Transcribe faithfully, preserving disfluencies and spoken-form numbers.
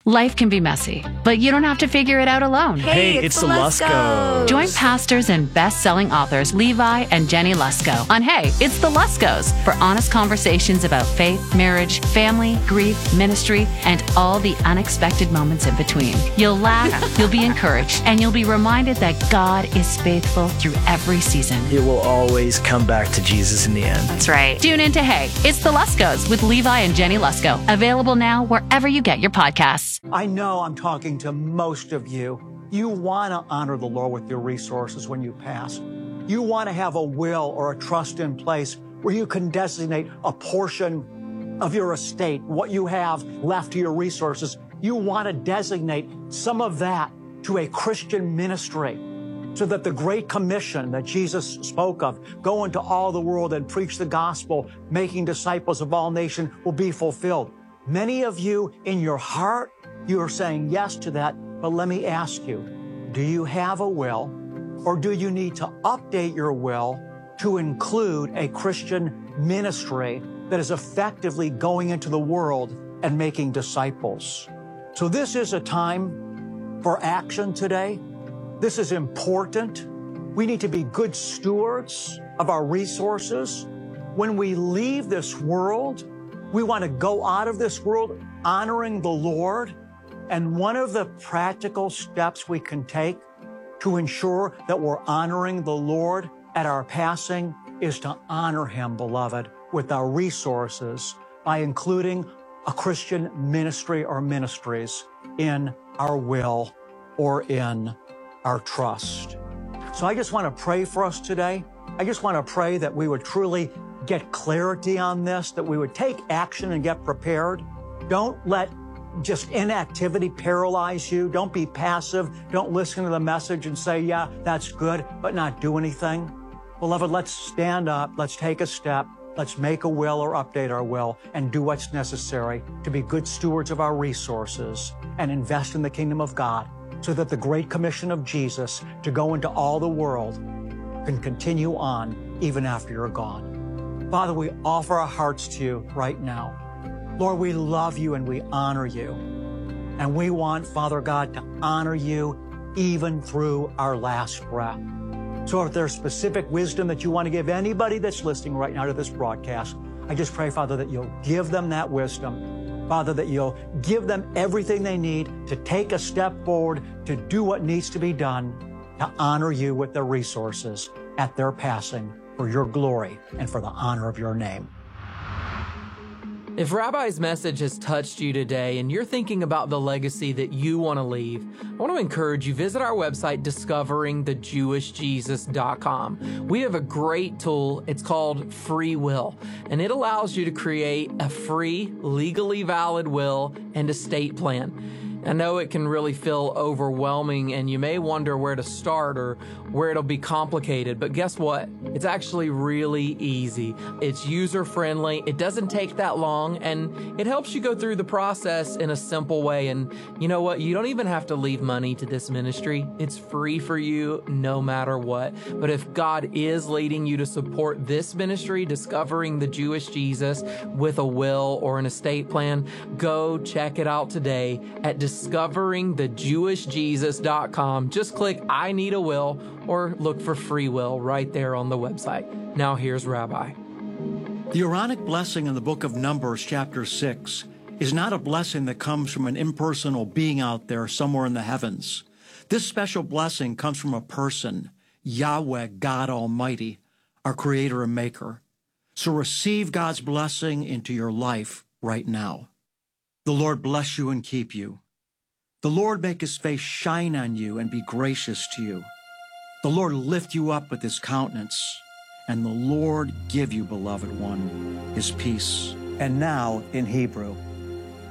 Life can be messy, but you don't have to figure it out alone. Hey, Hey, it's, it's the the Luskos. Join pastors and best-selling authors Levi and Jenny Lusko on Hey, It's the Luskos for honest conversations about faith, marriage, family, grief, ministry, and all the unexpected moments in between. You'll laugh, you'll be encouraged, and you'll be reminded that God is faithful through every season. It will always come back to Jesus in the end. That's right. Tune in to Hey, It's the Luskos with Levi and Jenny Lusko. Available now wherever you get your podcasts. I know I'm talking to most of you. You want to honor the Lord with your resources when you pass. You want to have a will or a trust in place where you can designate a portion of your estate, what you have left to your resources. You want to designate some of that to a Christian ministry so that the Great Commission that Jesus spoke of, go into all the world and preach the gospel, making disciples of all nations, will be fulfilled. Many of you in your heart, you are saying yes to that, but let me ask you, do you have a will, or do you need to update your will to include a Christian ministry that is effectively going into the world and making disciples? So this is a time for action today. This is important. We need to be good stewards of our resources. When we leave this world, we want to go out of this world honoring the Lord. And one of the practical steps we can take to ensure that we're honoring the Lord at our passing is to honor Him, beloved, with our resources by including a Christian ministry or ministries in our will or in our trust. So I just want to pray for us today. I just want to pray that we would truly get clarity on this, that we would take action and get prepared. Don't let just inactivity paralyze you. Don't be passive. Don't listen to the message and say, yeah, that's good, but not do anything. Beloved, let's stand up. Let's take a step. Let's make a will or update our will and do what's necessary to be good stewards of our resources and invest in the kingdom of God so that the Great Commission of Jesus to go into all the world can continue on even after you're gone. Father, we offer our hearts to you right now. Lord, we love you and we honor you. And we want, Father God, to honor you even through our last breath. So if there's specific wisdom that you want to give anybody that's listening right now to this broadcast, I just pray, Father, that you'll give them that wisdom. Father, that you'll give them everything they need to take a step forward, to do what needs to be done, to honor you with their resources at their passing for your glory and for the honor of your name. If Rabbi's message has touched you today and you're thinking about the legacy that you want to leave, I want to encourage you, visit our website, discovering the jewish jesus dot com. We have a great tool. It's called Free Will, and it allows you to create a free, legally valid will and estate plan. I know it can really feel overwhelming and you may wonder where to start or where it'll be complicated, but guess what? It's actually really easy. It's user-friendly, it doesn't take that long, and it helps you go through the process in a simple way. And you know what? You don't even have to leave money to this ministry. It's free for you no matter what. But if God is leading you to support this ministry, Discovering the Jewish Jesus, with a will or an estate plan, go check it out today at discovering the jewish jesus dot com. Just click I Need a Will or look for Free Will right there on the website. Now here's Rabbi. The Aaronic blessing in the book of Numbers, chapter six, is not a blessing that comes from an impersonal being out there somewhere in the heavens. This special blessing comes from a person, Yahweh, God Almighty, our creator and maker. So receive God's blessing into your life right now. The Lord bless you and keep you. The Lord make his face shine on you and be gracious to you. The Lord lift you up with his countenance, and the Lord give you, beloved one, his peace. And now in Hebrew.